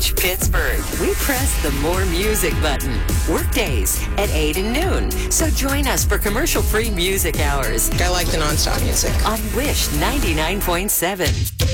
reach Pittsburgh, we press the More Music button. Workdays at 8 and noon. So join us for commercial-free music hours I like the nonstop music. on Wish 99.7.